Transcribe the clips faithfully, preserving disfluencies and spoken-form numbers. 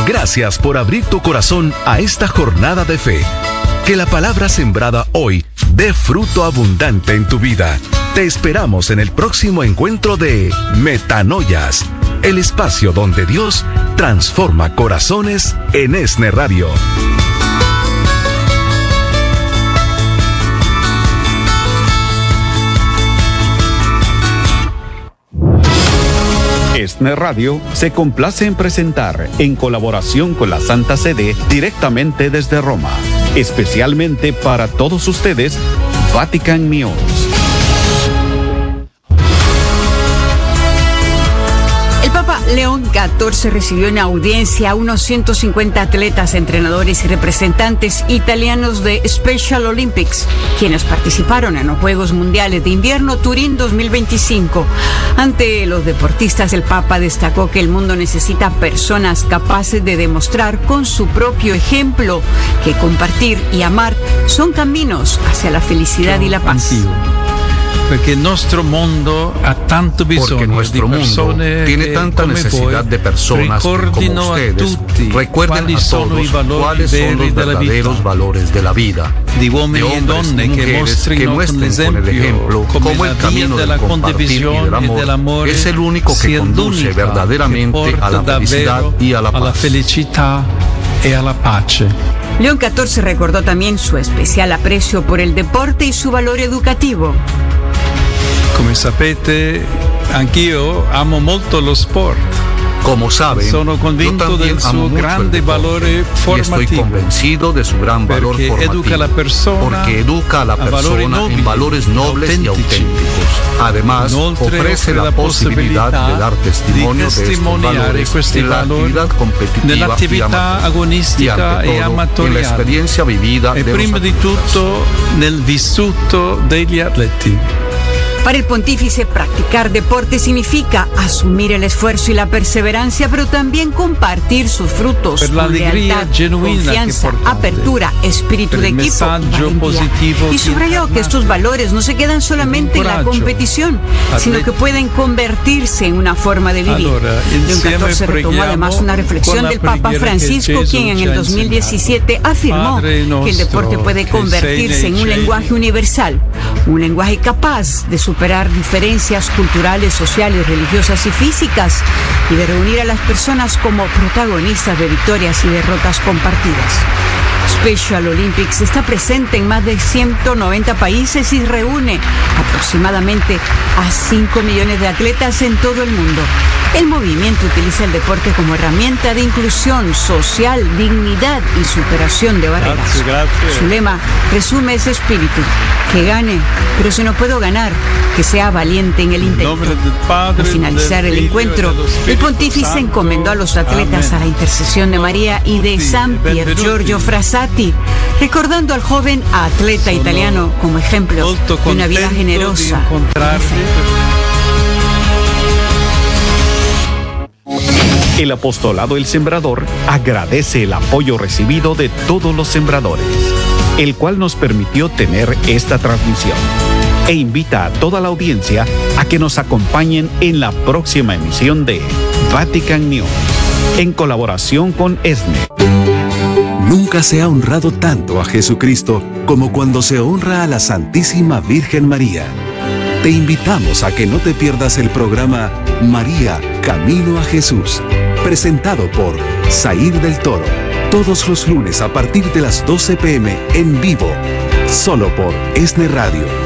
Gracias por abrir tu corazón a esta jornada de fe. Que la palabra sembrada hoy dé fruto abundante en tu vida. Te esperamos en el próximo encuentro de Metanoias, el espacio donde Dios transforma corazones en E S N E Radio. E S N E Radio se complace en presentar, en colaboración con la Santa Sede, directamente desde Roma, especialmente para todos ustedes, Vatican News. El Papa León catorce recibió en audiencia a unos ciento cincuenta atletas, entrenadores y representantes italianos de Special Olympics, quienes participaron en los Juegos Mundiales de Invierno Turín dos mil veinticinco. Ante los deportistas, el Papa destacó que el mundo necesita personas capaces de demostrar con su propio ejemplo que compartir y amar son caminos hacia la felicidad y la paz. Perché il nostro mondo ha tanto bisogno di persone tiene tanta necesidad de personas como ustedes recuerden a todos cuáles son los verdaderos valores de la vida, di uomini de e donne y che mostrino con l'esempio come el camino de della la condivisión condivisione e dell'amore es el único que sia conduce l'unica verdaderamente che porta a la felicidad davvero y a la alla paz. felicità e alla pace. León catorce recordó también su especial aprecio por el deporte y su valor educativo. Come sapete, anch'io amo molto lo sport. Como saben, Sono yo convinto también del amo suo mucho el grande deporte, valore y estoy formativo, convencido de su gran valor perché formativo, educa la persona porque educa a la a valori persona nobili, en valores nobles y autentici. auténticos. Además, Inoltre, ofrece offre la la posibilidad possibilità de dar testimonio di de estos testimoniare valores questi en la valori actividad competitiva nell'attività y amateur, agonistica y ante e todo, en la amatoriale, experiencia vivida e de prima los di atletas. tutto nel vissuto degli atleti. Para el pontífice, practicar deporte significa asumir el esfuerzo y la perseverancia, pero también compartir sus frutos Per con l'allegria lealtad, genuina che confianza, portate, apertura, espíritu per de il equipo, messaggio valentía. positivo Y che subrayó que incarnate, estos valores no se quedan solamente en la coraggio, competición, sino atleti. que pueden convertirse en una forma de vivir. Allora, León insieme catorce retomó preghiamo además una reflexión con la del Papa preghiera che Francisco, Gesù quien en ci el ha dos mil diecisiete afirmó Padre que el nostro, deporte puede che convertirse sei en nei un cieli. lenguaje universal, un lenguaje capaz de superar diferencias culturales, sociales, religiosas y físicas, y de reunir a las personas como protagonistas de victorias y derrotas compartidas. Special Olympics está presente en más de ciento noventa países y reúne aproximadamente a cinco millones de atletas en todo el mundo. El movimiento utiliza el deporte como herramienta de inclusión social, dignidad y superación de barreras. Grazie, grazie. Su lema resume ese espíritu: que gane, pero si no puedo ganar, que sea valiente en el intento. nombre del Padre, Al finalizar del el Figlio encuentro, e dello el Spirito pontífice Santo. encomendó a los atletas Amén. a la intercesión de María y de Tutti, San Pier benvenuti. Giorgio Frassati, recordando al joven atleta Sono italiano como ejemplo molto de una vida contento generosa. di incontrarvi. El apostolado El Sembrador agradece el apoyo recibido de todos los sembradores, el cual nos permitió tener esta transmisión, e invita a toda la audiencia a que nos acompañen en la próxima emisión de Vatican News, en colaboración con E S N E. Nunca se ha honrado tanto a Jesucristo como cuando se honra a la Santísima Virgen María. Te invitamos a que no te pierdas el programa María, Camino a Jesús, presentado por Zair del Toro, todos los lunes a partir de las doce p m en vivo, solo por E S N E Radio.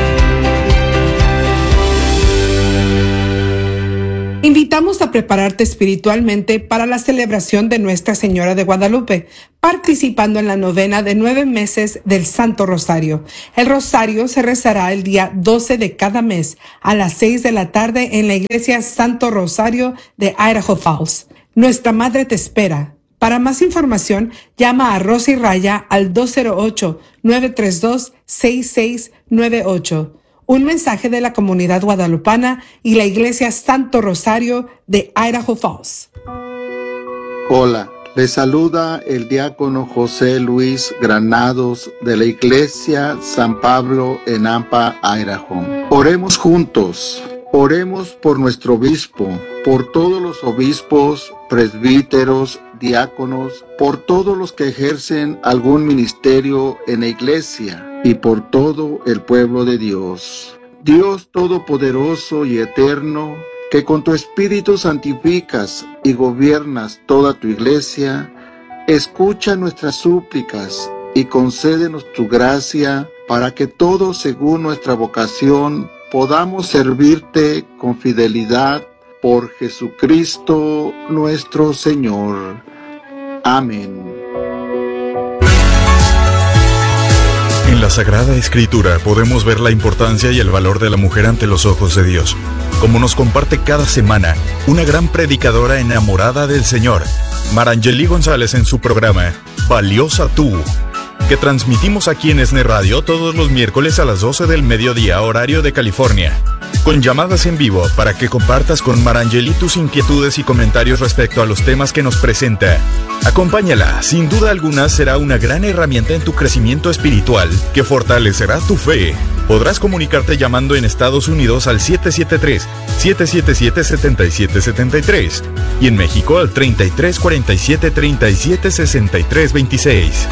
Invitamos a prepararte espiritualmente para la celebración de Nuestra Señora de Guadalupe, participando en la novena de nueve meses del Santo Rosario. El Rosario se rezará el día doce de cada mes a las seis de la tarde en la Iglesia Santo Rosario de Idaho Falls. Nuestra Madre te espera. Para más información, llama a Rosy Raya al dos cero ocho, nueve tres dos, seis seis nueve ocho. Un mensaje de la comunidad guadalupana y la Iglesia Santo Rosario de Idaho Falls. Hola, les saluda el diácono José Luis Granados de la Iglesia San Pablo en Nampa, Idaho. Oremos juntos, oremos por nuestro obispo, por todos los obispos, presbíteros, diáconos, por todos los que ejercen algún ministerio en la iglesia y por todo el pueblo de Dios. Dios Todopoderoso y Eterno, que con tu Espíritu santificas y gobiernas toda tu iglesia, escucha nuestras súplicas y concédenos tu gracia para que todos, según nuestra vocación, podamos servirte con fidelidad por Jesucristo nuestro Señor. Amén. En la Sagrada Escritura podemos ver la importancia y el valor de la mujer ante los ojos de Dios, como nos comparte cada semana una gran predicadora enamorada del Señor, Marangeli González, en su programa Valiosa Tú, que transmitimos aquí en ESNE Radio todos los miércoles a las doce del mediodía, horario de California, con llamadas en vivo para que compartas con Marangeli tus inquietudes y comentarios respecto a los temas que nos presenta. Acompáñala, sin duda alguna será una gran herramienta en tu crecimiento espiritual que fortalecerá tu fe. Podrás comunicarte llamando en Estados Unidos al siete siete tres, siete siete siete, siete siete siete tres y en México al treinta y tres cuarenta y siete, treinta y siete sesenta y tres veintiséis.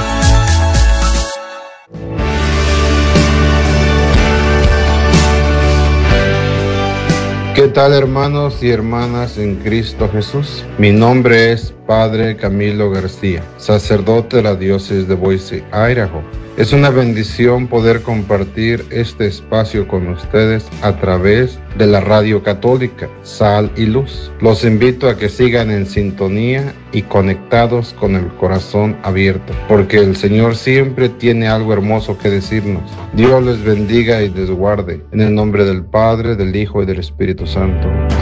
¿Qué tal, hermanos y hermanas en Cristo Jesús? Mi nombre es Padre Camilo García, sacerdote de la diócesis de Boise, Idaho. Es una bendición poder compartir este espacio con ustedes a través de la radio católica Sal y Luz. Los invito a que sigan en sintonía y conectados con el corazón abierto, porque el Señor siempre tiene algo hermoso que decirnos. Dios les bendiga y les guarde. En el nombre del Padre, del Hijo y del Espíritu Santo.